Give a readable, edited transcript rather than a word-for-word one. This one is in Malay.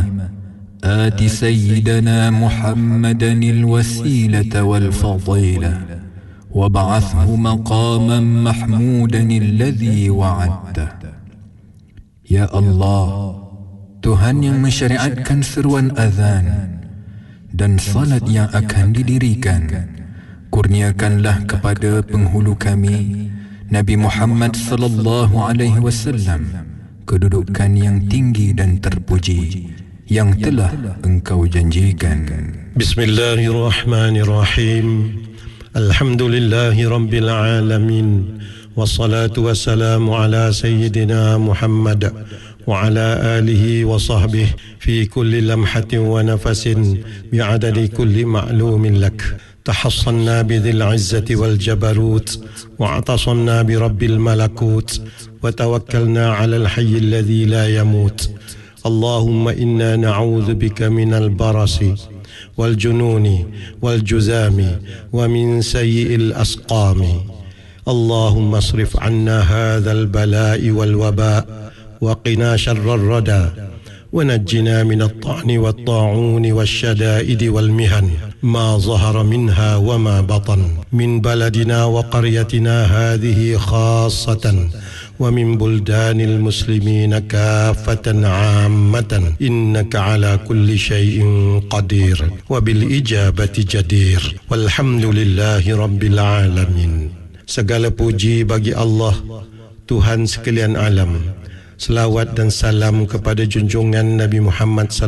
آت سيدنا محمدا الوسيلة والفضيلة وابعثه مقاما محمودا الذي وعدته. Ya Allah, Tuhan yang mensyariatkan seruan azan dan salat yang akan didirikan, kurniakanlah kepada penghulu kami Nabi Muhammad sallallahu alaihi wasallam kedudukan yang tinggi dan terpuji yang telah Engkau janjikan. Bismillahirrahmanirrahim. Alhamdulillahi rabbil alamin. Wassalatu wassalamu ala sayyidina Muhammad wa ala alihi wa sahbihi fi kulli lamhatin wa nafasin bi'adadi kulli ma'lumin lak. تحصنا بذي العزة والجبروت واعتصمنا برب الملكوت وتوكلنا على الحي الذي لا يموت. اللهم إنا نعوذ بك من البرص والجنون والجذام ومن سيء الأسقام. اللهم اصرف عنا هذا البلاء والوباء وقنا شر الردى ونجنا من الطعن والطاعون والشدائد والمهن ما ظهر منها وما بطن من بلدنا وقريتنا هذه خاصة ومن بلدان المسلمين كافة عامة إنك على كل شيء قدير وبالإجابة جدير والحمد لله رب العالمين. Segala puji bagi Allah, Tuhan sekalian alam. Selawat dan salam kepada junjungan Nabi Muhammad